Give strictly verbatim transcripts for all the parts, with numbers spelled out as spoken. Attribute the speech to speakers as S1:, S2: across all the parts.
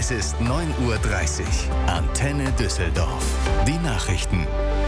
S1: Es ist neun Uhr dreißig. Antenne Düsseldorf. Die Nachrichten.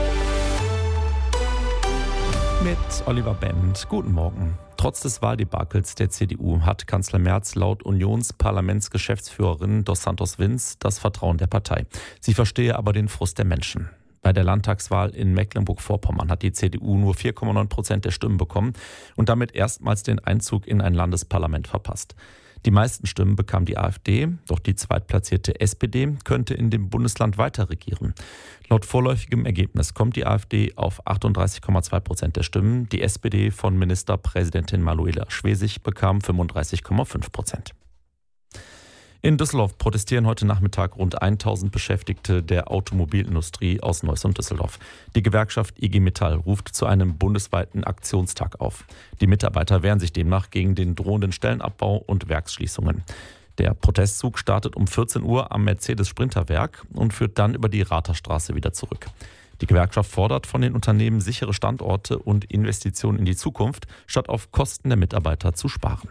S2: Mit Oliver Bend. Guten Morgen. Trotz des Wahldebakels der C D U hat Kanzler Merz laut Unionsparlamentsgeschäftsführerin Dos Santos Vinz das Vertrauen der Partei. Sie verstehe aber den Frust der Menschen. Bei der Landtagswahl in Mecklenburg-Vorpommern hat die C D U nur vier Komma neun Prozent der Stimmen bekommen und damit erstmals den Einzug in ein Landesparlament verpasst. Die meisten Stimmen bekam die AfD, doch die zweitplatzierte S P D könnte in dem Bundesland weiter regieren. Laut vorläufigem Ergebnis kommt die AfD auf achtunddreißig Komma zwei Prozent der Stimmen, die S P D von Ministerpräsidentin Manuela Schwesig bekam fünfunddreißig Komma fünf Prozent. In Düsseldorf protestieren heute Nachmittag rund tausend Beschäftigte der Automobilindustrie aus Neuss und Düsseldorf. Die Gewerkschaft I G Metall ruft zu einem bundesweiten Aktionstag auf. Die Mitarbeiter wehren sich demnach gegen den drohenden Stellenabbau und Werksschließungen. Der Protestzug startet um vierzehn Uhr am Mercedes-Sprinter-Werk und führt dann über die Ratherstraße wieder zurück. Die Gewerkschaft fordert von den Unternehmen sichere Standorte und Investitionen in die Zukunft, statt auf Kosten der Mitarbeiter zu sparen.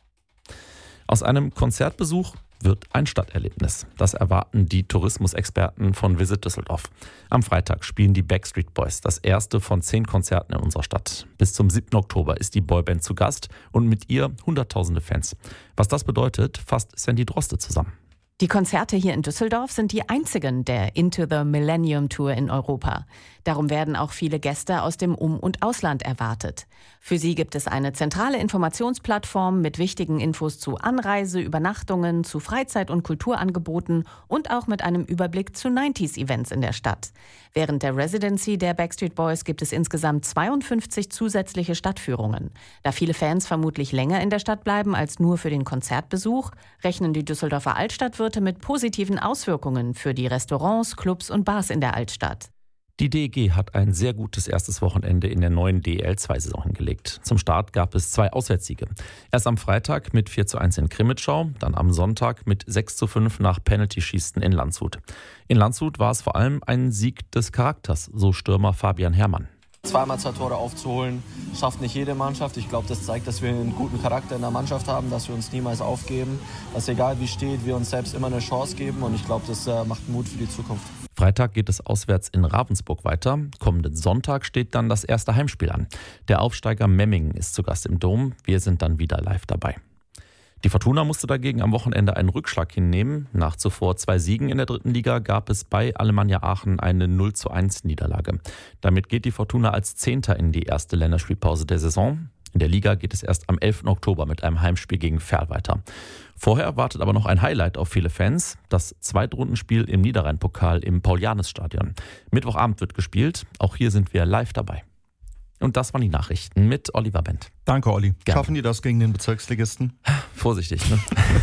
S2: Aus einem Konzertbesuch wird ein Stadterlebnis. Das erwarten die Tourismusexperten von Visit Düsseldorf. Am Freitag spielen die Backstreet Boys das erste von zehn Konzerten in unserer Stadt. Bis zum siebten Oktober ist die Boyband zu Gast und mit ihr hunderttausende Fans. Was das bedeutet, fasst Sandy Droste zusammen.
S3: Die Konzerte hier in Düsseldorf sind die einzigen der Into the Millennium Tour in Europa. Darum werden auch viele Gäste aus dem Um- und Ausland erwartet. Für sie gibt es eine zentrale Informationsplattform mit wichtigen Infos zu Anreise, Übernachtungen, zu Freizeit- und Kulturangeboten und auch mit einem Überblick zu neunziger-Events in der Stadt. Während der Residency der Backstreet Boys gibt es insgesamt zweiundfünfzig zusätzliche Stadtführungen. Da viele Fans vermutlich länger in der Stadt bleiben als nur für den Konzertbesuch, rechnen die Düsseldorfer Altstadtwirte mit positiven Auswirkungen für die Restaurants, Clubs und Bars in der Altstadt.
S2: Die D E G hat ein sehr gutes erstes Wochenende in der neuen D E L zwei Saison hingelegt. Zum Start gab es zwei Auswärtssiege. Erst am Freitag mit vier zu eins in Krimitschau, dann am Sonntag mit sechs zu fünf nach Penalty-Schießen in Landshut. In Landshut war es vor allem ein Sieg des Charakters, so Stürmer Fabian Herrmann.
S4: Zweimal zwei Tore aufzuholen, schafft nicht jede Mannschaft. Ich glaube, das zeigt, dass wir einen guten Charakter in der Mannschaft haben, dass wir uns niemals aufgeben, dass egal wie steht, wir uns selbst immer eine Chance geben und ich glaube, das äh, macht Mut für die Zukunft.
S2: Freitag geht es auswärts in Ravensburg weiter. Kommenden Sonntag steht dann das erste Heimspiel an. Der Aufsteiger Memmingen ist zu Gast im Dom. Wir sind dann wieder live dabei. Die Fortuna musste dagegen am Wochenende einen Rückschlag hinnehmen. Nach zuvor zwei Siegen in der dritten Liga gab es bei Alemannia Aachen eine null zu eins Niederlage. Damit geht die Fortuna als Zehnter in die erste Länderspielpause der Saison. In der Liga geht es erst am elften Oktober mit einem Heimspiel gegen Verl weiter. Vorher wartet aber noch ein Highlight auf viele Fans. Das Zweitrundenspiel im Niederrhein-Pokal im Paul-Janus-Stadion. Mittwochabend wird gespielt. Auch hier sind wir live dabei. Und das waren die Nachrichten mit Oliver Bend.
S5: Danke, Olli.
S2: Gerne.
S5: Schaffen die das gegen den Bezirksligisten?
S2: Vorsichtig, ne?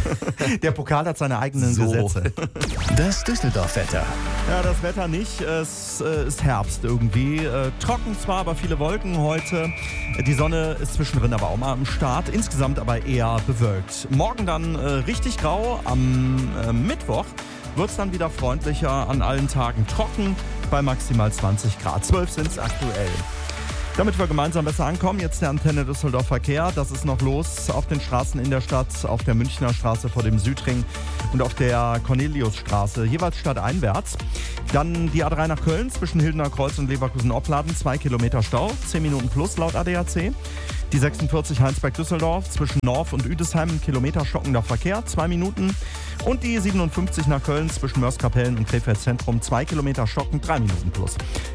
S5: Der Pokal hat seine eigenen
S2: So.
S5: Gesetze.
S1: Das Düsseldorf-Wetter.
S5: Ja, das Wetter nicht. Es äh, ist Herbst irgendwie. Äh, trocken zwar, aber viele Wolken heute. Die Sonne ist zwischendrin aber auch mal am Start. Insgesamt aber eher bewölkt. Morgen dann äh, richtig grau. Am äh, Mittwoch wird es dann wieder freundlicher. An allen Tagen trocken bei maximal zwanzig Grad. zwölf sind es aktuell. Damit wir gemeinsam besser ankommen, jetzt der Antenne Düsseldorf Verkehr. Das ist noch los auf den Straßen in der Stadt, auf der Münchner Straße vor dem Südring und auf der Corneliusstraße, jeweils stadteinwärts. Dann die A drei nach Köln zwischen Hildener Kreuz und Leverkusen-Opladen, zwei Kilometer Stau, zehn Minuten plus laut A D A C. Die sechsundvierzig Heinsberg-Düsseldorf zwischen Norf und Üdesheim, Kilometer stockender Verkehr, zwei Minuten. Und die siebenundfünfzig nach Köln zwischen Mörs-Kapellen und Krefeld Zentrum, zwei Kilometer stockend, drei Minuten plus.